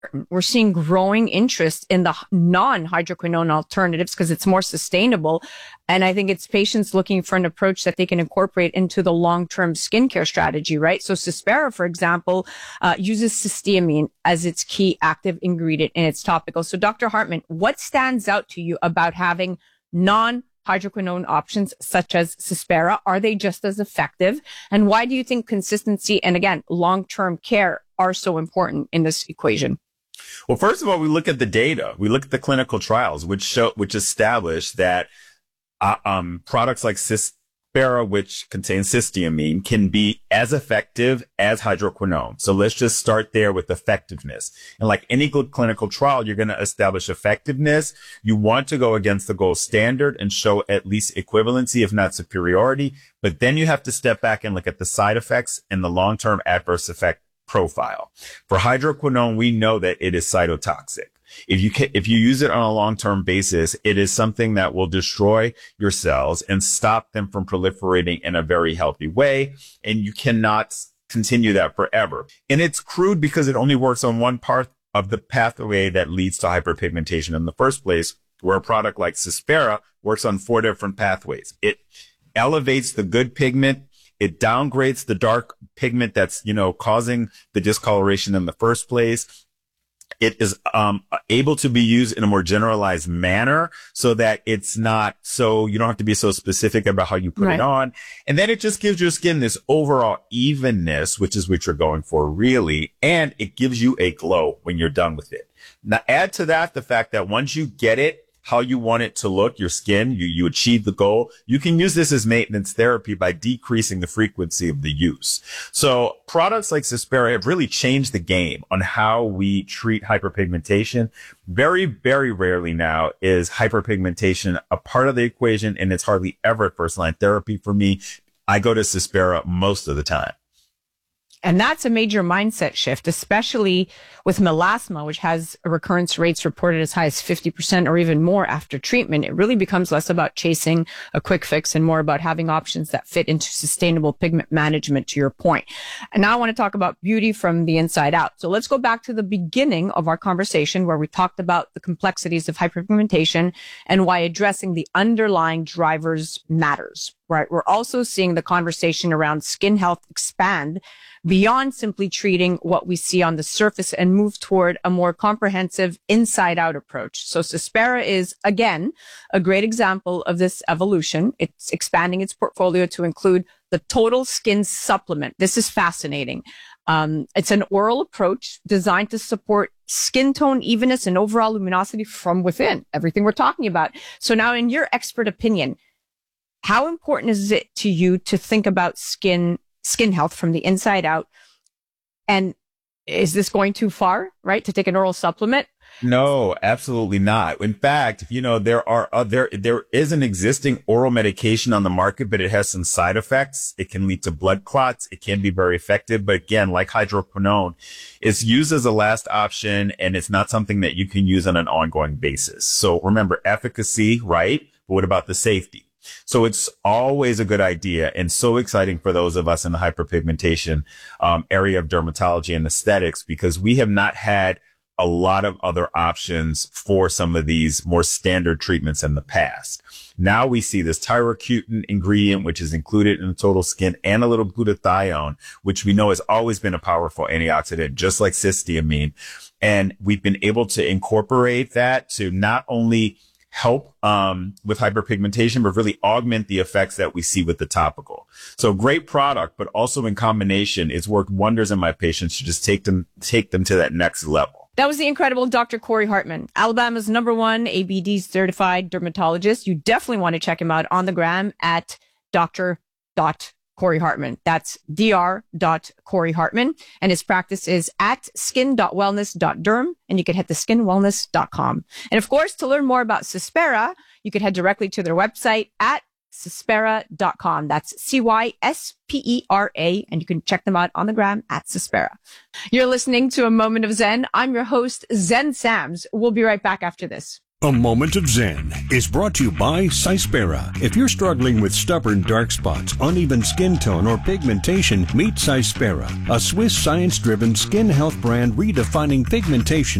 we're seeing growing interest in the non-hydroquinone alternatives because it's more sustainable. And I think it's patients looking for an approach that they can incorporate into the long-term skincare strategy, right? So Cespera, for example, uses cysteamine as its key active ingredient in its topical. So Dr. Hartman, what stands out to you about having non-hydroquinone options such as Cespera? Are they just as effective? And why do you think consistency and, again, long-term care are so important in this equation? Well, first of all, we look at the data. We look at the clinical trials, which establish that products like Cespera, which contains cysteamine, can be as effective as hydroquinone. So let's just start there with effectiveness. And like any good clinical trial, you're going to establish effectiveness. You want to go against the gold standard and show at least equivalency, if not superiority. But then you have to step back and look at the side effects and the long-term adverse effect profile. For hydroquinone, we know that it is cytotoxic. If you use it on a long-term basis, it is something that will destroy your cells and stop them from proliferating in a very healthy way. And you cannot continue that forever. And it's crude because it only works on one part of the pathway that leads to hyperpigmentation in the first place, where a product like Cespera works on 4 different pathways. It elevates the good pigment. It downgrades the dark pigment that's, causing the discoloration in the first place. It is able to be used in a more generalized manner so that it's not so, you don't have to be so specific about how you put it on. And then it just gives your skin this overall evenness, which is what you're going for really. And it gives you a glow when you're done with it. Now add to that the fact that once you get it, how you want it to look, your skin, you achieve the goal. You can use this as maintenance therapy by decreasing the frequency of the use. So products like Cespera have really changed the game on how we treat hyperpigmentation. Very, very rarely now is hyperpigmentation a part of the equation, and it's hardly ever at first line therapy for me. I go to Cespera most of the time. And that's a major mindset shift, especially with melasma, which has recurrence rates reported as high as 50% or even more after treatment. It really becomes less about chasing a quick fix and more about having options that fit into sustainable pigment management, to your point. And now I want to talk about beauty from the inside out. So let's go back to the beginning of our conversation where we talked about the complexities of hyperpigmentation and why addressing the underlying drivers matters. Right. We're also seeing the conversation around skin health expand beyond simply treating what we see on the surface and move toward a more comprehensive inside out approach. So Cespera is, again, a great example of this evolution. It's expanding its portfolio to include the total skin supplement. This is fascinating. It's an oral approach designed to support skin tone evenness and overall luminosity from within, everything we're talking about. So now, in your expert opinion, how important is it to you to think about skin health from the inside out? And is this going too far, right, to take an oral supplement? No, absolutely not. In fact, there is an existing oral medication on the market, but it has some side effects. It can lead to blood clots. It can be very effective. But again, like hydroquinone, it's used as a last option, and it's not something that you can use on an ongoing basis. So remember, efficacy, right? But what about the safety? So it's always a good idea and so exciting for those of us in the hyperpigmentation area of dermatology and aesthetics, because we have not had a lot of other options for some of these more standard treatments in the past. Now we see this thyrocutin ingredient, which is included in the total skin, and a little glutathione, which we know has always been a powerful antioxidant, just like cysteamine. And we've been able to incorporate that to not only help with hyperpigmentation, but really augment the effects that we see with the topical. So great product, but also in combination, it's worked wonders in my patients to just take them to that next level. That was the incredible Dr. Corey Hartman, Alabama's #1 ABD certified dermatologist. You definitely want to check him out on the gram at Dr.Corey Hartman. That's Dr. Hartman. And his practice is at skin.wellness.derm. And you can head to skinwellness.com. And of course, to learn more about Cespera, you could head directly to their website at Cespera.com. That's Cyspera. And you can check them out on the gram at Cespera. You're listening to A Moment of Zen. I'm your host, Zen Sams. We'll be right back after this. A Moment of Zen is brought to you by Cyspera. If you're struggling with stubborn dark spots, uneven skin tone, or pigmentation, meet Cyspera, a Swiss science-driven skin health brand redefining pigmentation